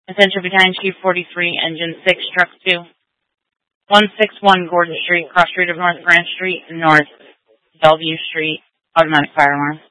Attention Battalion Chief 43, Engine 6, Truck 2. 161 Gordon Street, cross street of North Branch Street, North Bellevue Street, automatic fire alarm.